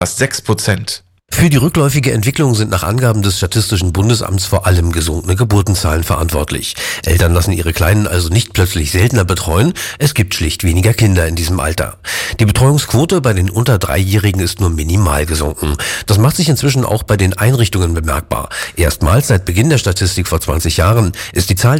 Fast 6%. Für die rückläufige Entwicklung sind nach Angaben des Statistischen Bundesamts vor allem gesunkene Geburtenzahlen verantwortlich. Eltern lassen ihre Kleinen also nicht plötzlich seltener betreuen, es gibt schlicht weniger Kinder in diesem Alter. Die Betreuungsquote bei den unter 3-Jährigen ist nur minimal gesunken. Das macht sich inzwischen auch bei den Einrichtungen bemerkbar. Erstmals seit Beginn der Statistik vor 20 Jahren ist die Zahl